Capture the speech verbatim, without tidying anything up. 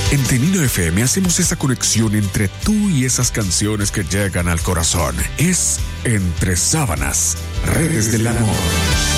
En Tenino F M hacemos esa conexión entre tú y esas canciones que llegan al corazón. Es Entre Sábanas, Redes del Amor.